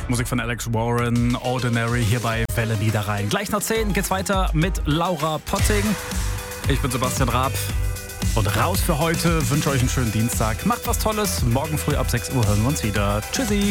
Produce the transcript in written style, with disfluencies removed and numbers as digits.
Musik von Alex Warren, Ordinary hier bei Welle Niederrhein. Gleich nach 10 geht's weiter mit Laura Potting. Ich bin Sebastian Raab und raus für heute. Wünsche euch einen schönen Dienstag. Macht was Tolles. Morgen früh ab 6 Uhr hören wir uns wieder. Tschüssi.